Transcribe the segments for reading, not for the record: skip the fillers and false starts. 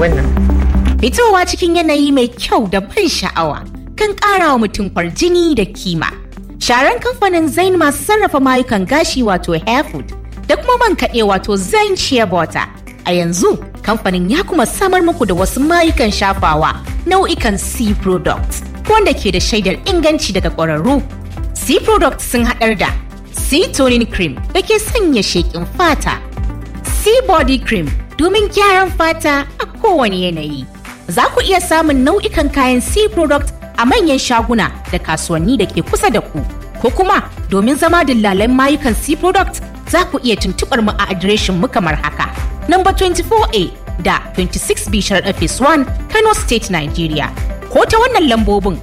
wannan. Fitowa cikin yanayi mai kyau da ban sha'awa kan ƙara wa mutum kwarjini da kima. Sharan kamfanin Zain masu sarrafa mayukan gashi wato Hairfood da kuma man kaɗe wato Zain Shea Butter. A yanzu kamfanin ya kuma samar muku da wasu mayukan shafawa nau'ikan C products wanda ke da shaidar inganci daga ƙwararru. C products sun haɗar da C toning cream da ke sanya sheƙin fata, C body cream domin gyaran fata a kowane yanayi. Za ku iya samun nau'ikan kayan C product a manyan shaguna da kasuwanni da ke kusa da ku. Ko kuma domin zama dillalan mayukan C product za ku iya tuntuɓar mu a adireshin mu kamar haka. Number 24A da 26B Sharaɗa Phase 1 Kano State, Nigeria. Ko ta wannan lambobin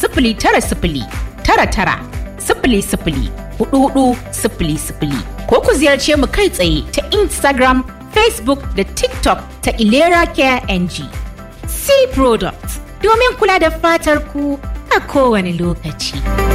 0909900004400 ko ku ziyarce mu kai tsaye ta Instagram, Facebook da TikTok ta Ilera Care NG. C Products domin kula da fatar ku a kowane lokaci.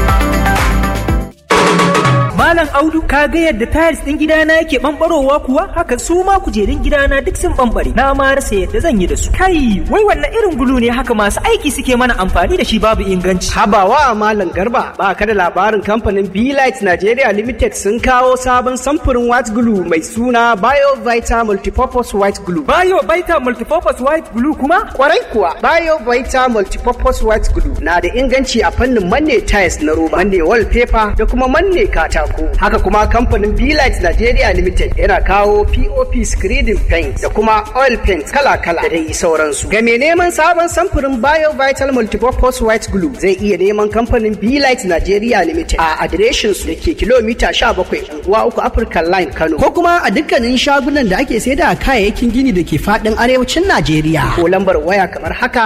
Malam Audu, ka ga yadda tiles din gidana yake bambarowa kuwa? Haka su ma kujerun gidana duk sun bambare. Na ma rasa yadda zan yi da su. Kai, wai wannan irin gulu ne haka masu aiki suke mana amfani da shi babu inganci. Habawa Malam Garba, ba ka da labarin kamfanin B-Light Nigeria Limited sun kawo sabon samfurin white glue mai suna BioVita Multipurpose White Glue. BioVita Multipurpose White Glue kuma? Kwarai kuwa, BioVita Multipurpose White Glue na da inganci a fannin manne tiles na roba, manne wallpaper da kuma manne katako. Haka kuma kamfanin B-Light Nigeria Limited yana kawo POP screening paint da kuma oil paint kala-kala da dai sauransu. Ga mai neman sabon samfurin BioVital Multipurpose White Glue zai iya neman kamfanin B-Light Nigeria Limited a adireshin su da ke kilomita 17 unguwa 3 African Line Kano, ko kuma a dukkanin shagunan da ake saida kayayyakin gini da ke fadin arewacin Najeriya. Ko lambar waya kamar haka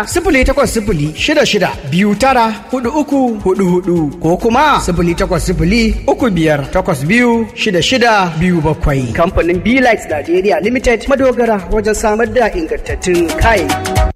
08066294344 ko kuma 08035826627. Kamfanin B-Light Nigeria Limited madogara wajen samar da ingantattun kayayyaki.